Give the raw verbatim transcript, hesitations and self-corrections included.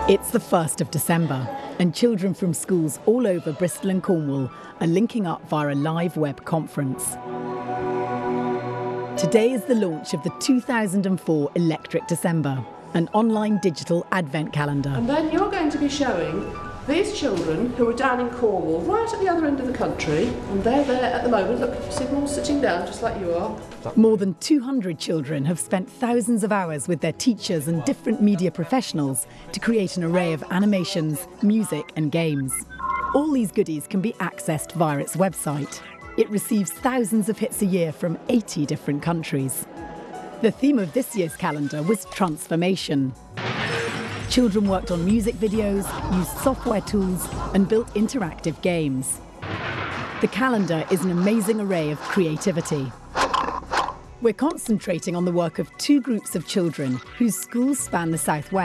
It's the first of December, and children from schools all over Bristol and Cornwall are linking up via a live web conference. Today is the launch of the two thousand four Electric December, an online digital advent calendar. And then you're going to be showing these children who are down in Cornwall, right at the other end of the country, and they're there at the moment. Look, you see them all sitting down just like you are. More than two hundred children have spent thousands of hours with their teachers and different media professionals to create an array of animations, music and games. All these goodies can be accessed via its website. It receives thousands of hits a year from eighty different countries. The theme of this year's calendar was transformation. Children worked on music videos, used software tools and built interactive games. The calendar is an amazing array of creativity. We're concentrating on the work of two groups of children whose schools span the South West.